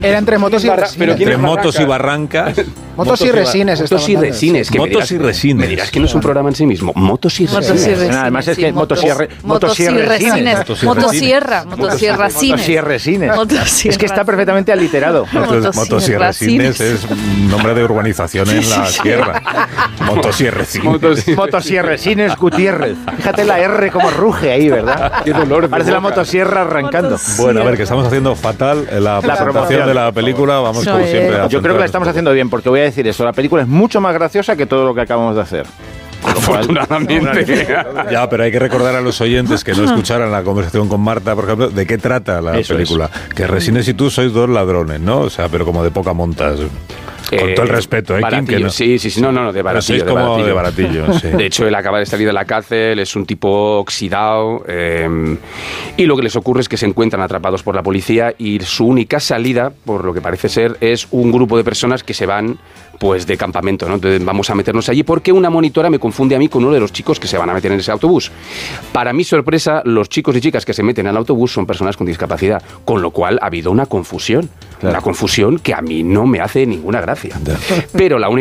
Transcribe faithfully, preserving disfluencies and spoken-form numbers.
Era entre motos y resines. Pero Entre motos y barrancas. Motos y resines. Motos y resines. Que Motos dirás, y resines. Me dirás que no es un programa en sí mismo. Motos y resines. Motos y resines. Además es que sí, motosierre- motosierre- motosierresines. resines. Motosierra. Motosierra resines. Motosierresines. Motosierra Es que está perfectamente aliterado. Entonces, motosierresines es un nombre de urbanización en la sierra. Motosierresines. Motosierresines Gutiérrez. Fíjate la R como ruge ahí, ¿verdad? Qué dolor de Parece la boca. motosierra arrancando. Bueno, a ver, que estamos haciendo fatal la presentación promoción. de la película. Vamos Eso como es. siempre a Yo creo que la centrarnos estamos un haciendo bien, porque voy a decir eso. La película es mucho más graciosa que todo lo que acabamos de hacer. Afortunadamente. poco. Ya, pero hay que recordar a los oyentes que no escucharan la conversación con Marta, por ejemplo, de qué trata la Eso película. Que Resines y tú sois dos ladrones, ¿no? O sea, pero como de poca montas. Con Eh, todo el respeto, ¿eh, Kim? Baratillo, Que no. sí, sí, sí, no, no, no, de Pero baratillo. sois como de baratillo, sí. De hecho, él acaba de salir de la cárcel, es un tipo oxidado, eh, y lo que les ocurre es que se encuentran atrapados por la policía y su única salida, por lo que parece ser, es un grupo de personas que se van pues de campamento, ¿no? Entonces vamos a meternos allí porque una monitora me confunde a mí con uno de los chicos que se van a meter en ese autobús. Para mi sorpresa, los chicos y chicas que se meten al autobús son personas con discapacidad, con lo cual ha habido una confusión, Claro. una confusión que a mí no me hace ninguna gracia. Pero la única